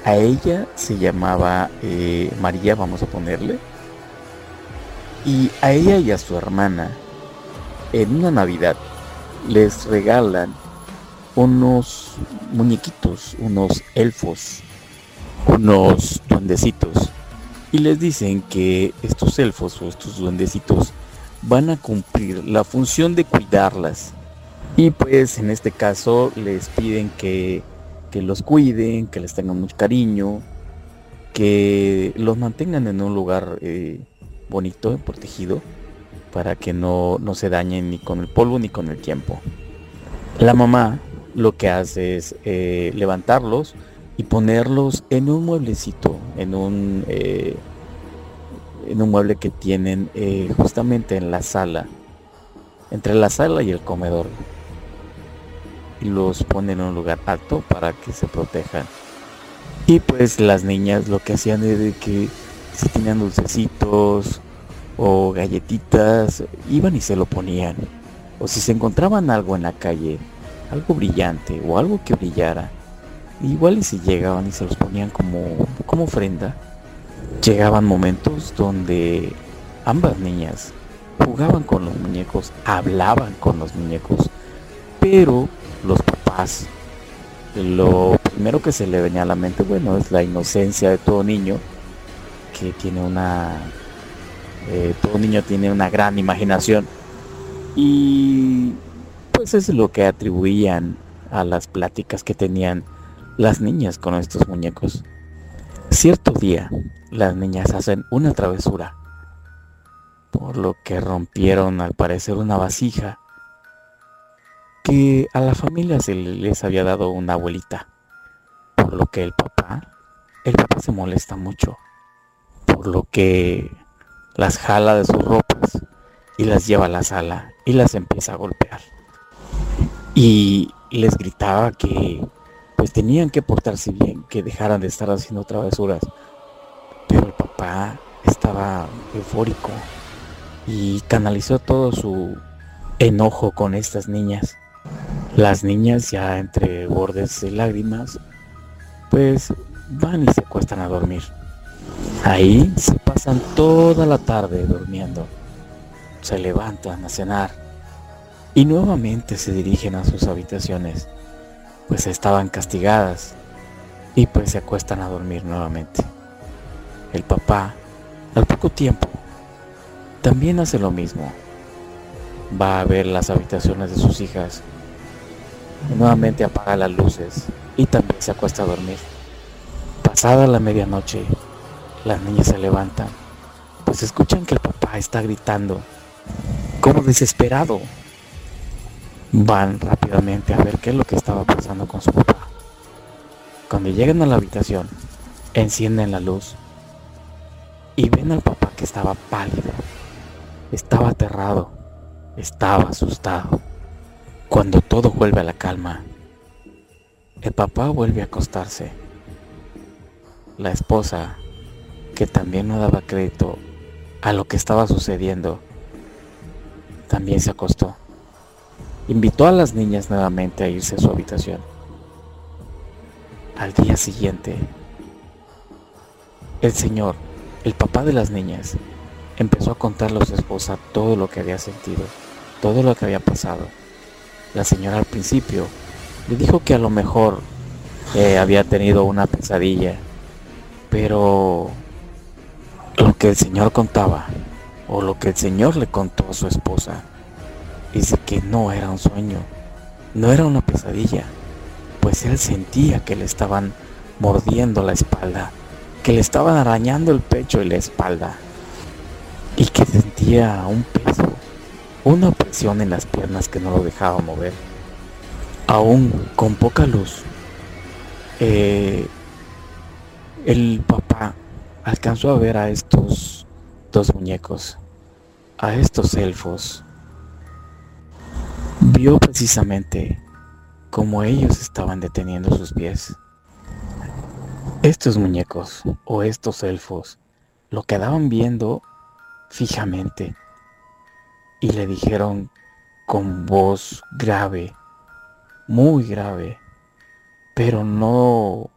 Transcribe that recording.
A ella se llamaba María, vamos a ponerle. Y a ella y a su hermana, en una Navidad, les regalan unos muñequitos, unos elfos, unos duendecitos. Y les dicen que estos elfos o estos duendecitos van a cumplir la función de cuidarlas. Y pues en este caso les piden que los cuiden, que les tengan mucho cariño, que los mantengan en un lugar bonito, protegido, para que no se dañen ni con el polvo ni con el tiempo. La mamá lo que hace es levantarlos y ponerlos en un mueblecito, en un mueble que tienen justamente en la sala, entre la sala y el comedor. Y los ponen en un lugar alto para que se protejan. Y pues las niñas lo que hacían era de que si tenían dulcecitos o galletitas, iban y se lo ponían. O si se encontraban algo en la calle, algo brillante o algo que brillara, igual y si llegaban y se los ponían como ofrenda. Llegaban momentos donde ambas niñas jugaban con los muñecos, hablaban con los muñecos, pero los papás, lo primero que se le venía a la mente, bueno, es la inocencia de todo niño, que tiene todo niño tiene una gran imaginación, y pues es lo que atribuían a las pláticas que tenían las niñas con estos muñecos. Cierto día, las niñas hacen una travesura, por lo que rompieron al parecer una vasija que a la familia se les había dado una abuelita, por lo que el papá se molesta mucho, por lo que las jala de sus ropas y las lleva a la sala y las empieza a golpear. Y les gritaba que pues tenían que portarse bien, que dejaran de estar haciendo travesuras. Pero el papá estaba eufórico y canalizó todo su enojo con estas niñas. Las niñas, ya entre bordes de lágrimas, pues van y se acuestan a dormir. Ahí se pasan toda la tarde durmiendo. Se levantan a cenar y nuevamente se dirigen a sus habitaciones, pues estaban castigadas, y pues se acuestan a dormir nuevamente. El papá, al poco tiempo, también hace lo mismo. Va a ver las habitaciones de sus hijas, y nuevamente apaga las luces y también se acuesta a dormir. Pasada la medianoche, las niñas se levantan, pues escuchan que el papá está gritando, como desesperado. Van rápidamente a ver qué es lo que estaba pasando con su papá. Cuando llegan a la habitación, encienden la luz y ven al papá que estaba pálido, estaba aterrado, estaba asustado. Cuando todo vuelve a la calma, el papá vuelve a acostarse. La esposa, que también no daba crédito a lo que estaba sucediendo, también se acostó. Invitó a las niñas nuevamente a irse a su habitación. Al día siguiente, el señor, el papá de las niñas, empezó a contarle a su esposa todo lo que había sentido, todo lo que había pasado. La señora al principio le dijo que a lo mejor había tenido una pesadilla, pero lo que el señor contaba, o lo que el señor le contó a su esposa, dice que no era un sueño, no era una pesadilla, pues él sentía que le estaban mordiendo la espalda, que le estaban arañando el pecho y la espalda, y que sentía un peso, una opresión en las piernas que no lo dejaba mover. Aún con poca luz, el papá alcanzó a ver a estos dos muñecos, a estos elfos. Vio precisamente cómo ellos estaban deteniendo sus pies. Estos muñecos o estos elfos lo quedaban viendo fijamente y le dijeron con voz grave, muy grave, pero no